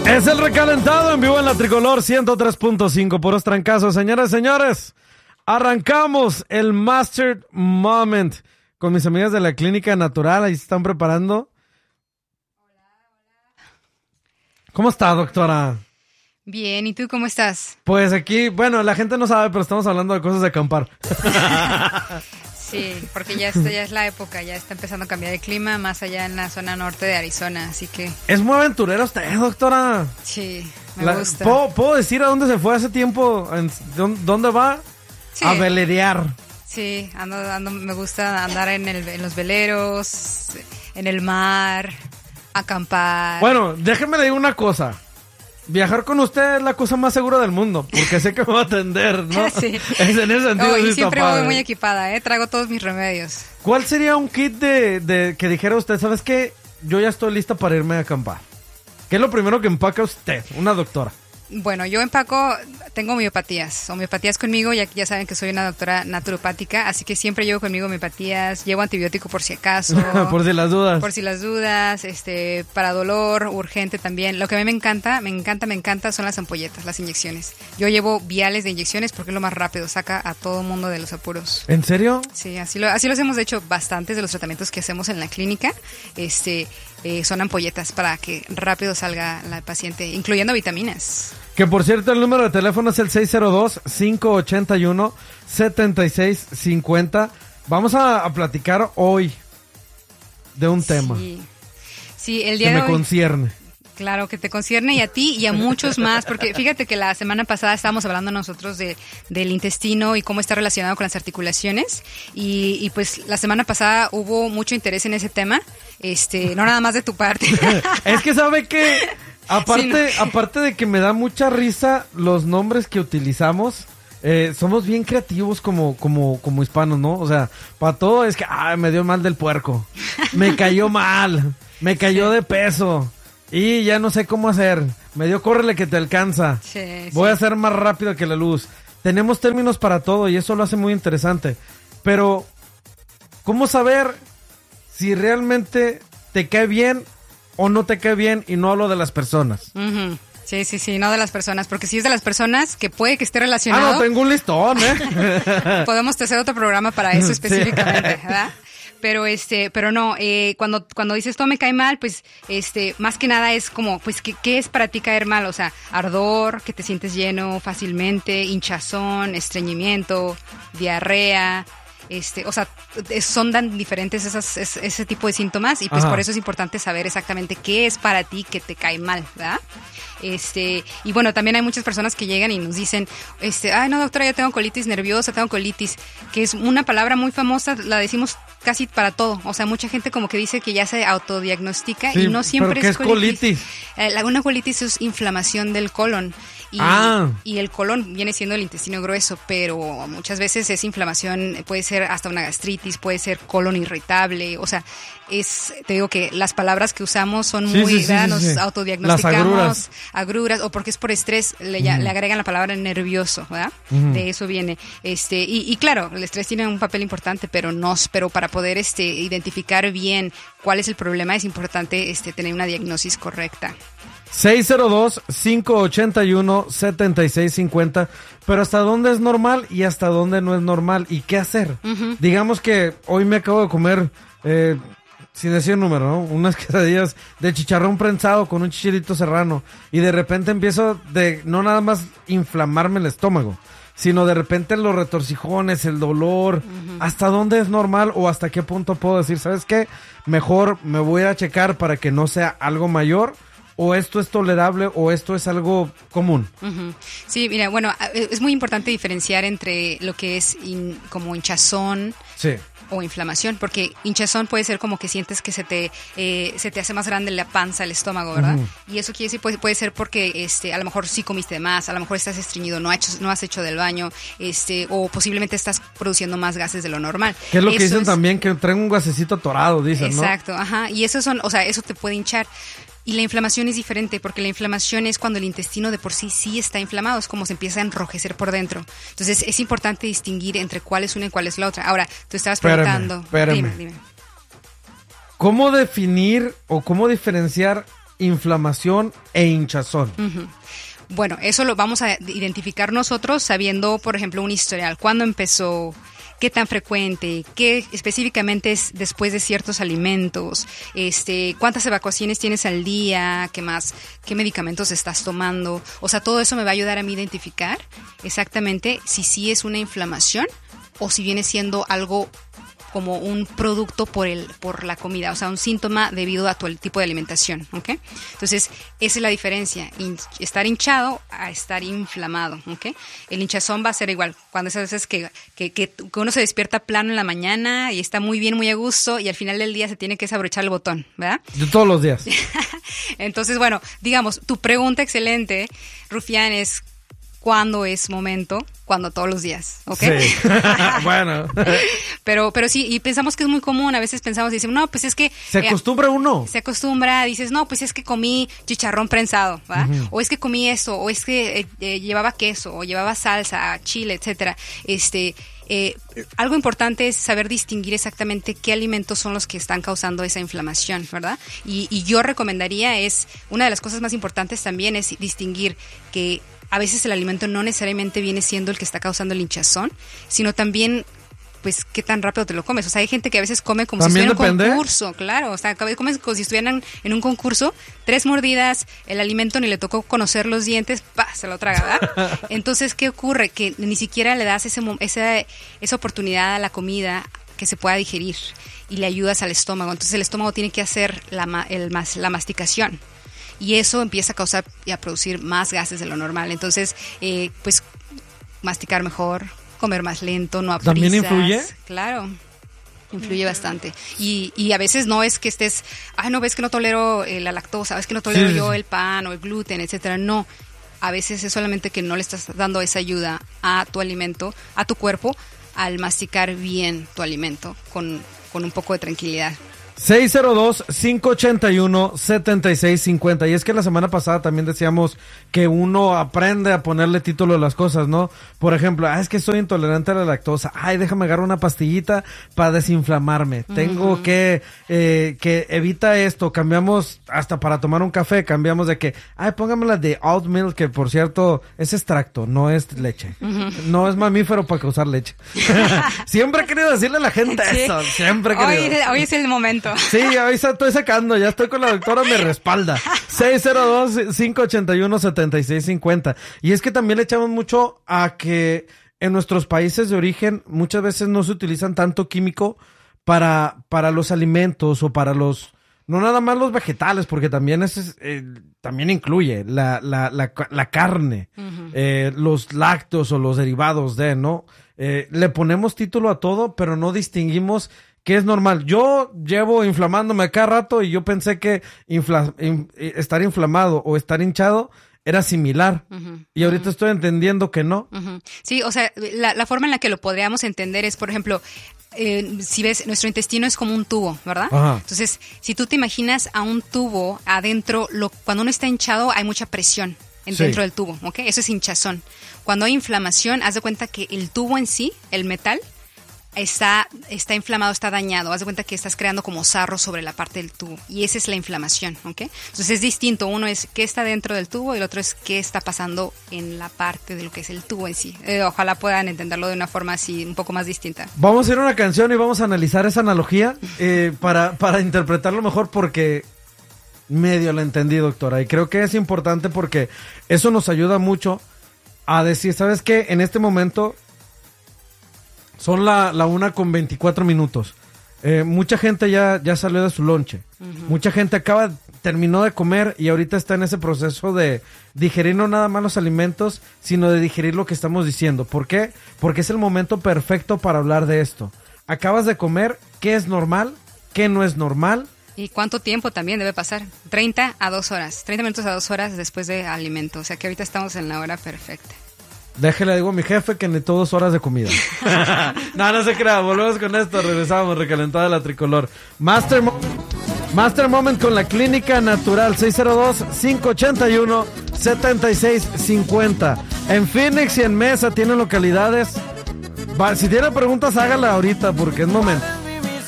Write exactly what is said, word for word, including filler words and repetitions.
Es el recalentado en vivo en la Tricolor ciento tres punto cinco, puros trancazos. Señoras y señores, arrancamos el Master Moment con mis amigas de la Clínica Natural. Ahí se están preparando. Hola, hola. ¿Cómo está, doctora? Bien, ¿y tú cómo estás? Pues aquí, bueno, la gente no sabe, pero estamos hablando de cosas de acampar. Sí, porque ya, está, ya es la época, ya está empezando a cambiar el clima, más allá en la zona norte de Arizona, así que... Es muy aventurera usted, doctora. Sí, me La, gusta. ¿puedo, ¿Puedo decir a dónde se fue hace tiempo? ¿En, ¿Dónde va? Sí. A velerear. Sí, ando, ando, me gusta andar en, el, en los veleros, en el mar, acampar. Bueno, déjeme le digo una cosa. Viajar con usted es la cosa más segura del mundo, porque sé que me va a atender, ¿no? Sí. Es en ese sentido. Oh, y sí siempre está voy padre. muy equipada, ¿eh? Traigo todos mis remedios. ¿Cuál sería un kit de, de que dijera usted, sabes qué? Yo ya estoy lista para irme a acampar. ¿Qué es lo primero que empaca usted, una doctora? Bueno, yo empaco, tengo homeopatías, homeopatías conmigo, ya, ya saben que soy una doctora naturopática, así que siempre llevo conmigo homeopatías, llevo antibiótico por si acaso. Por si las dudas. Por si las dudas, este, para dolor, urgente también. Lo que a mí me encanta, me encanta, me encanta son las ampolletas, las inyecciones. Yo llevo viales de inyecciones porque es lo más rápido, saca a todo mundo de los apuros. ¿En serio? Sí, así lo, así lo hemos hecho bastantes de los tratamientos que hacemos en la clínica, este... Eh, son ampolletas para que rápido salga la paciente, incluyendo vitaminas. Que por cierto el número de teléfono es el seis cero dos, cinco ocho uno, siete seis cinco cero. Vamos a, a platicar hoy de un Sí. tema Sí, el día que de me hoy. concierne. Claro, que te concierne y a ti y a muchos más, porque fíjate que la semana pasada estábamos hablando nosotros de, del intestino y cómo está relacionado con las articulaciones y, y pues la semana pasada hubo mucho interés en ese tema, este, no nada más de tu parte. Es que sabe que, aparte, Sí, no. aparte de que me da mucha risa los nombres que utilizamos, eh, somos bien creativos como, como, como hispanos, ¿no? O sea, para todo es que, ay, me dio mal del puerco, me cayó mal, me cayó Sí. de peso. Y ya no sé cómo hacer. Me dio córrele que te alcanza. Sí, Voy sí. a ser más rápido que la luz. Tenemos términos para todo y eso lo hace muy interesante. Pero, ¿cómo saber si realmente te cae bien o no te cae bien? Y no hablo de las personas. Ujú. Sí, sí, sí, no de las personas, porque si es de las personas que puede que esté Ah, relacionado, no, tengo un listón, ¿eh? podemos hacer otro programa para eso Sí. específicamente, ¿verdad? Pero este, pero no, eh, cuando, cuando dices todo me cae mal, pues, este, más que nada es como, pues, ¿qué, qué es para ti caer mal? O sea, ardor, que te sientes lleno fácilmente, hinchazón, estreñimiento, diarrea, este, o sea, es- son tan diferentes esas, es- ese tipo de síntomas y pues Ajá. por eso es importante saber exactamente qué es para ti que te cae mal, ¿verdad? Este, y bueno, también hay muchas personas que llegan y nos dicen, este, ay no doctora, yo tengo colitis nerviosa, tengo colitis, que es una palabra muy famosa, la decimos casi para todo, o sea, mucha gente como que dice que ya se autodiagnostica Sí, y no siempre pero ¿qué es es colitis? Eh, la, una colitis es inflamación del colon. Y, Ah. y el colon viene siendo el intestino grueso, pero muchas veces es inflamación, puede ser hasta una gastritis, puede ser colon irritable, o sea, es, te digo que las palabras que usamos son Sí, muy, sí, sí, ¿verdad? sí, Nos sí. autodiagnosticamos, Las agruras. agruras, o porque es por estrés, le, ya- Ujú. le agregan la palabra nervioso, ¿verdad? Ujú. De eso viene. Este, y, y claro, el estrés tiene un papel importante, pero no, pero para poder este, identificar bien cuál es el problema es importante este, tener una diagnosis correcta. seis cero dos, cinco ocho uno, siete seis cinco cero. Pero ¿hasta dónde es normal y hasta dónde no es normal? ¿Y qué hacer? Ujú. Digamos que hoy me acabo de comer, eh, sin decir número, ¿no? Unas quesadillas de chicharrón prensado con un chicharito serrano. Y de repente empiezo de no nada más inflamarme el estómago, sino de repente los retorcijones, el dolor. ¿Hasta dónde es normal o hasta qué punto puedo decir, ¿sabes qué? Mejor me voy a checar para que no sea algo mayor. ¿O esto es tolerable o esto es algo común? Ujú. Sí, mira, bueno, a- es muy importante diferenciar entre lo que es in- como hinchazón Sí. o inflamación, porque hinchazón puede ser como que sientes que se te eh, se te hace más grande la panza, el estómago, ¿verdad? Ujú. Y eso quiere decir puede, puede ser porque este a lo mejor sí comiste de más, a lo mejor estás estreñido, no has hecho, no has hecho del baño, este o posiblemente estás produciendo más gases de lo normal. Que es lo que Eso dicen es- también, que traen un gasecito atorado, dicen, ¿no? Exacto, ajá, y eso son, o sea, eso te puede hinchar. Y la inflamación es diferente, porque la inflamación es cuando el intestino de por sí sí está inflamado, es como se empieza a enrojecer por dentro. Entonces es importante distinguir entre cuál es una y cuál es la otra. Ahora, tú estabas Espérame, preguntando. espérame. Dime, dime. ¿Cómo definir o cómo diferenciar inflamación e hinchazón? Uh-huh. Bueno, eso lo vamos a identificar nosotros sabiendo, por ejemplo, un historial. ¿Cuándo empezó? ¿Qué tan frecuente? ¿Qué específicamente es después de ciertos alimentos? Este, ¿cuántas evacuaciones tienes al día? ¿Qué más? ¿Qué medicamentos estás tomando? O sea, todo eso me va a ayudar a mí a identificar exactamente si sí es una inflamación o si viene siendo algo como un producto por el por la comida, o sea, un síntoma debido a tu el tipo de alimentación, ¿ok? Entonces, esa es la diferencia, hin- estar hinchado a estar inflamado, ¿ok? El hinchazón va a ser igual, cuando esas veces que, que, que, que uno se despierta plano en la mañana y está muy bien, muy a gusto, y al final del día se tiene que desabrochar el botón, ¿verdad? De todos los días. Entonces, bueno, digamos, tu pregunta excelente, Rufián, es ¿cuándo es momento? Cuando todos los días, ¿ok? Sí. Bueno. pero, pero sí, y pensamos que es muy común, a veces pensamos y decimos, no, pues es que... Se eh, acostumbra uno. Se acostumbra, dices, no, pues es que comí chicharrón prensado, ¿verdad? Uh-huh. O es que comí esto, o es que eh, eh, llevaba queso, o llevaba salsa, chile, etcétera. Este... Eh, algo importante es saber distinguir exactamente qué alimentos son los que están causando esa inflamación, ¿verdad? Y, y yo recomendaría es, una de las cosas más importantes también es distinguir que a veces el alimento no necesariamente viene siendo el que está causando el hinchazón, sino también pues qué tan rápido te lo comes. O sea, hay gente que a veces come como si estuviera en un concurso, claro, o sea, comes como si estuvieran en un concurso, tres mordidas, el alimento ni le tocó conocer los dientes, ¡pah!, se lo traga, ¿verdad? Entonces, ¿qué ocurre? Que ni siquiera le das ese, esa, esa oportunidad a la comida que se pueda digerir y le ayudas al estómago. Entonces, el estómago tiene que hacer la, el, la masticación y eso empieza a causar y a producir más gases de lo normal. Entonces, eh, pues, masticar mejor, comer más lento, no a prisas. ¿También influye? Claro, influye bastante. Y, y a veces no es que estés, ay, no, ves que no tolero eh, la lactosa, ves que no tolero sí, yo sí. el pan o el gluten, etcétera. No, a veces es solamente que no le estás dando esa ayuda a tu alimento, a tu cuerpo, al masticar bien tu alimento con, con un poco de tranquilidad. seis cero dos, cinco ocho uno, siete seis cinco cero. Y es que la semana pasada también decíamos que uno aprende a ponerle título a las cosas, ¿no? Por ejemplo, ah, es que soy intolerante a la lactosa. Ay, déjame agarrar una pastillita para desinflamarme. Uh-huh. Tengo que, eh, que evita esto. Cambiamos hasta para tomar un café. Cambiamos de que, ay, póngamela de oat milk, que por cierto es extracto, no es leche. Uh-huh. No es mamífero para causar leche. Siempre he querido decirle a la gente sí. eso. Siempre he querido. Hoy, hoy es el momento. Sí, hoy estoy sacando, ya estoy con la doctora, me respalda. seis cero dos, cinco ocho uno, siete seis cinco cero. Y es que también le echamos mucho a que en nuestros países de origen muchas veces no se utilizan tanto químico para, para los alimentos o para los... No nada más los vegetales, porque también es, eh, también incluye la, la, la, la carne, uh-huh. eh, los lácteos o los derivados de, ¿no? Eh, le ponemos título a todo, pero no distinguimos qué es normal. Yo llevo inflamándome acá rato y yo pensé que infla, in, estar inflamado o estar hinchado era similar. Uh-huh. Y ahorita uh-huh. estoy entendiendo que no. Uh-huh. Sí, o sea, la, la forma en la que lo podríamos entender es, por ejemplo... Eh, si ves, nuestro intestino es como un tubo, ¿verdad? Ajá. Entonces, si tú te imaginas a un tubo adentro, lo, cuando uno está hinchado hay mucha presión en, sí. dentro del tubo, ¿ok? Eso es hinchazón. Cuando hay inflamación, haz de cuenta que el tubo en sí, el metal, está, está inflamado, está dañado. Haz de cuenta que estás creando como sarro sobre la parte del tubo. Y esa es la inflamación, ¿ok? Entonces es distinto. Uno es qué está dentro del tubo y el otro es qué está pasando en la parte de lo que es el tubo en sí. Eh, ojalá puedan entenderlo de una forma así un poco más distinta. Vamos a ir a una canción y vamos a analizar esa analogía eh, para, para interpretarlo mejor porque medio la entendí, doctora. Y creo que es importante porque eso nos ayuda mucho a decir, ¿sabes qué? En este momento... Son la, la una con veinticuatro minutos. Eh, mucha gente ya, ya salió de su lonche. Uh-huh. Mucha gente acaba, terminó de comer y ahorita está en ese proceso de digerir no nada más los alimentos, sino de digerir lo que estamos diciendo. ¿Por qué? Porque es el momento perfecto para hablar de esto. Acabas de comer, ¿qué es normal? ¿Qué no es normal? ¿Y cuánto tiempo también debe pasar? treinta a dos horas. treinta minutos a dos horas después de alimento. O sea que ahorita estamos en la hora perfecta. Déjale, digo a mi jefe que necesito dos horas de comida. No, no se crea. Volvemos con esto. Regresamos. Recalentada la tricolor. Master Moment, Master Moment con la Clínica Natural. seis cero dos, cinco ocho uno, siete seis cinco cero. En Phoenix y en Mesa tienen localidades. Va, si tienen preguntas, hágala ahorita porque es momento.